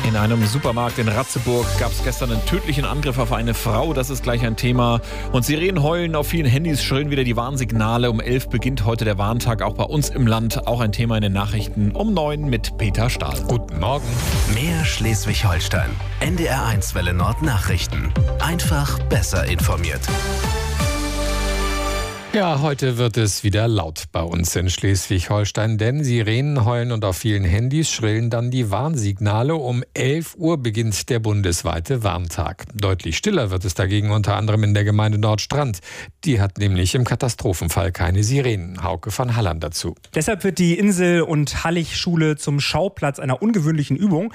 In einem Supermarkt in Ratzeburg gab es gestern einen tödlichen Angriff auf eine Frau. Das ist gleich ein Thema. Und Sirenen heulen, auf vielen Handys schrillen wieder die Warnsignale. Um 11 beginnt heute der Warntag, auch bei uns im Land. Auch ein Thema in den Nachrichten um 9 mit Peter Stahl. Guten Morgen. Mehr Schleswig-Holstein. NDR1 Welle Nord Nachrichten. Einfach besser informiert. Ja, heute wird es wieder laut bei uns in Schleswig-Holstein, denn Sirenen heulen und auf vielen Handys schrillen dann die Warnsignale. Um 11 Uhr beginnt der bundesweite Warntag. Deutlich stiller wird es dagegen unter anderem in der Gemeinde Nordstrand. Die hat nämlich im Katastrophenfall keine Sirenen. Hauke von Halland dazu. Deshalb wird die Insel- und Hallig-Schule zum Schauplatz einer ungewöhnlichen Übung.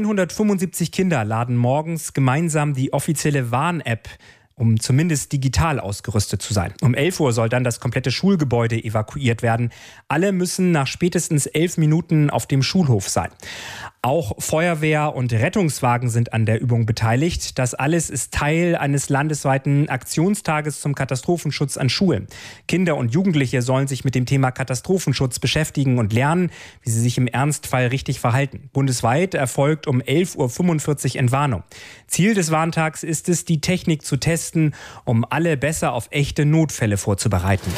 175 Kinder laden morgens gemeinsam die offizielle Warn-App, um zumindest digital ausgerüstet zu sein. Um 11 Uhr soll dann das komplette Schulgebäude evakuiert werden. Alle müssen nach spätestens 11 Minuten auf dem Schulhof sein. Auch Feuerwehr und Rettungswagen sind an der Übung beteiligt. Das alles ist Teil eines landesweiten Aktionstages zum Katastrophenschutz an Schulen. Kinder und Jugendliche sollen sich mit dem Thema Katastrophenschutz beschäftigen und lernen, wie sie sich im Ernstfall richtig verhalten. Bundesweit erfolgt um 11.45 Uhr Entwarnung. Ziel des Warntags ist es, die Technik zu testen, um alle besser auf echte Notfälle vorzubereiten.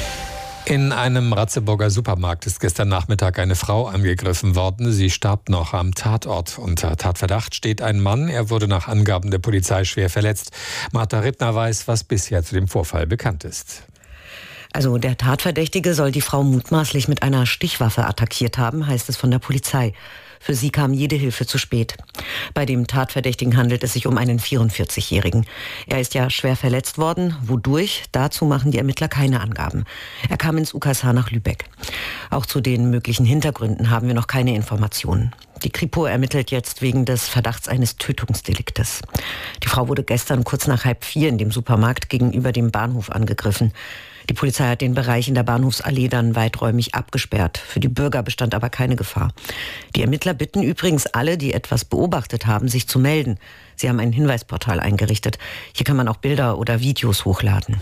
In einem Ratzeburger Supermarkt ist gestern Nachmittag eine Frau angegriffen worden. Sie starb noch am Tatort. Unter Tatverdacht steht ein Mann. Er wurde nach Angaben der Polizei schwer verletzt. Martha Rittner weiß, was bisher zu dem Vorfall bekannt ist. Also der Tatverdächtige soll die Frau mutmaßlich mit einer Stichwaffe attackiert haben, heißt es von der Polizei. Für sie kam jede Hilfe zu spät. Bei dem Tatverdächtigen handelt es sich um einen 44-Jährigen. Er ist ja schwer verletzt worden. Wodurch? Dazu machen die Ermittler keine Angaben. Er kam ins UKSH nach Lübeck. Auch zu den möglichen Hintergründen haben wir noch keine Informationen. Die Kripo ermittelt jetzt wegen des Verdachts eines Tötungsdeliktes. Die Frau wurde gestern kurz nach 3:30 in dem Supermarkt gegenüber dem Bahnhof angegriffen. Die Polizei hat den Bereich in der Bahnhofsallee dann weiträumig abgesperrt. Für die Bürger bestand aber keine Gefahr. Die Ermittler bitten übrigens alle, die etwas beobachtet haben, sich zu melden. Sie haben ein Hinweisportal eingerichtet. Hier kann man auch Bilder oder Videos hochladen.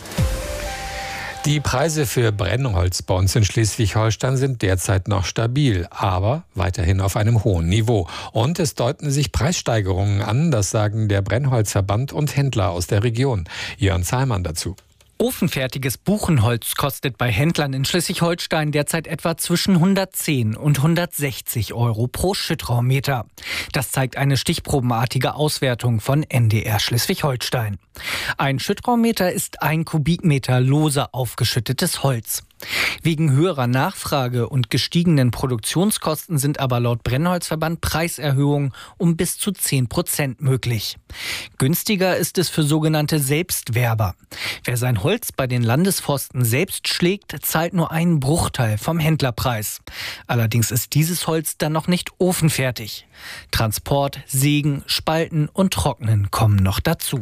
Die Preise für Brennholz bei uns in Schleswig-Holstein sind derzeit noch stabil, aber weiterhin auf einem hohen Niveau. Und es deuten sich Preissteigerungen an, das sagen der Brennholzverband und Händler aus der Region. Jörn Zahllmann dazu. Ofenfertiges Buchenholz kostet bei Händlern in Schleswig-Holstein derzeit etwa zwischen 110 und 160 Euro pro Schüttraummeter. Das zeigt eine stichprobenartige Auswertung von NDR Schleswig-Holstein. Ein Schüttraummeter ist 1 Kubikmeter lose aufgeschüttetes Holz. Wegen höherer Nachfrage und gestiegenen Produktionskosten sind aber laut Brennholzverband Preiserhöhungen um bis zu 10% möglich. Günstiger ist es für sogenannte Selbstwerber. Wer sein Holz bei den Landesforsten selbst schlägt, zahlt nur einen Bruchteil vom Händlerpreis. Allerdings ist dieses Holz dann noch nicht ofenfertig. Transport, Sägen, Spalten und Trocknen kommen noch dazu.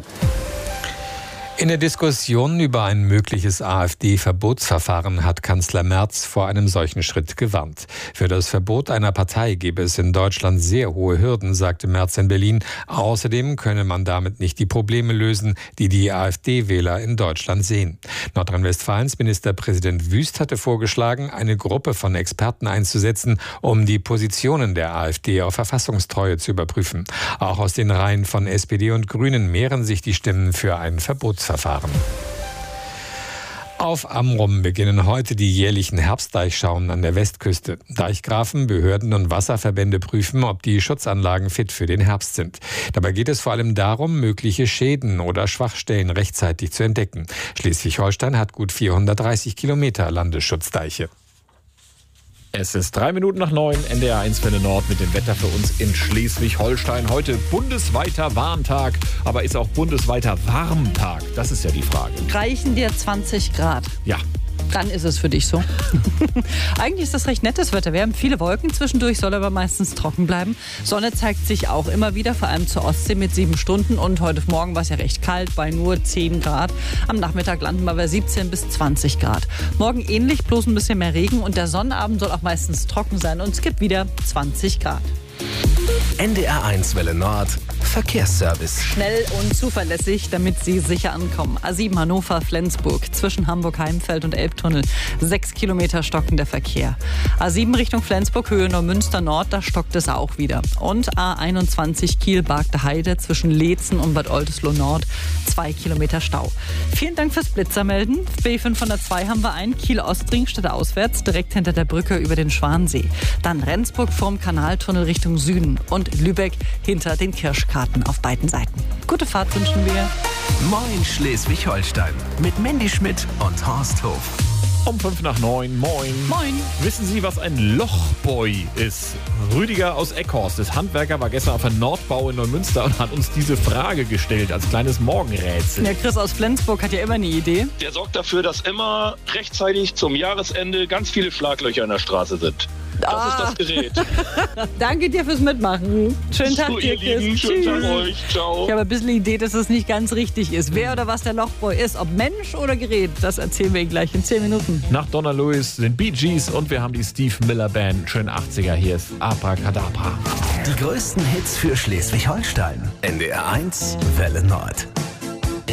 In der Diskussion über ein mögliches AfD-Verbotsverfahren hat Kanzler Merz vor einem solchen Schritt gewarnt. Für das Verbot einer Partei gäbe es in Deutschland sehr hohe Hürden, sagte Merz in Berlin. Außerdem könne man damit nicht die Probleme lösen, die die AfD-Wähler in Deutschland sehen. Nordrhein-Westfalens Ministerpräsident Wüst hatte vorgeschlagen, eine Gruppe von Experten einzusetzen, um die Positionen der AfD auf Verfassungstreue zu überprüfen. Auch aus den Reihen von SPD und Grünen mehren sich die Stimmen für ein Verbotsverfahren. Auf Amrum beginnen heute die jährlichen Herbstdeichschauen an der Westküste. Deichgrafen, Behörden und Wasserverbände prüfen, ob die Schutzanlagen fit für den Herbst sind. Dabei geht es vor allem darum, mögliche Schäden oder Schwachstellen rechtzeitig zu entdecken. Schleswig-Holstein hat gut 430 Kilometer Landesschutzdeiche. Es ist 3 Minuten nach 9, NDR1 Welle Nord mit dem Wetter für uns in Schleswig-Holstein. Heute bundesweiter Warntag, aber ist auch bundesweiter Warmtag? Das ist ja die Frage. Reichen dir 20 Grad? Ja. Dann ist es für dich so. Eigentlich ist das recht nettes Wetter. Wir haben viele Wolken zwischendurch, soll aber meistens trocken bleiben. Sonne zeigt sich auch immer wieder, vor allem zur Ostsee mit 7 Stunden. Und heute Morgen war es ja recht kalt, bei nur 10 Grad. Am Nachmittag landen wir bei 17 bis 20 Grad. Morgen ähnlich, bloß ein bisschen mehr Regen. Und der Sonnabend soll auch meistens trocken sein. Und es gibt wieder 20 Grad. NDR1 Welle Nord. Verkehrsservice. Schnell und zuverlässig, damit Sie sicher ankommen. A7 Hannover-Flensburg zwischen Hamburg-Heimfeld und Elbtunnel. 6 Kilometer stockender Verkehr. A7 Richtung Flensburg, Höhe Neumünster Nord, da stockt es auch wieder. Und A21 Kiel-Bargte Heide zwischen Leetzen und Bad Oldesloe Nord. 2 Kilometer Stau. Vielen Dank fürs Blitzermelden. B502 haben wir ein. Kiel-Ostringstädte auswärts, direkt hinter der Brücke über den Schwansee. Dann Rendsburg vorm Kanaltunnel Richtung Süden. Und Lübeck hinter den Kirschkarten auf beiden Seiten. Gute Fahrt wünschen wir. Moin Schleswig-Holstein. Mit Mandy Schmidt und Horst Hof. Um 8:05. Moin. Moin. Wissen Sie, was ein Lochboy ist? Rüdiger aus Eckhorst ist Handwerker, war gestern auf der Nordbau in Neumünster und hat uns diese Frage gestellt als kleines Morgenrätsel. Ja, Chris aus Flensburg hat ja immer eine Idee. Der sorgt dafür, dass immer rechtzeitig zum Jahresende ganz viele Schlaglöcher in der Straße sind. Das ist das Gerät. Danke dir fürs Mitmachen. Schönen Tag So, dir, ihr Lieben, Chris. schönen Tag Tschüss. euch. Ciao. Ich habe ein bisschen die Idee, dass es nicht ganz richtig ist. Wer oder was der Lochboy ist, ob Mensch oder Gerät, das erzählen wir Ihnen gleich in 10 Minuten. Nach Donna Lewis sind Bee Gees und wir haben die Steve Miller Band. Schön 80er, hier ist Abracadabra. Die größten Hits für Schleswig-Holstein. NDR1 Welle Nord.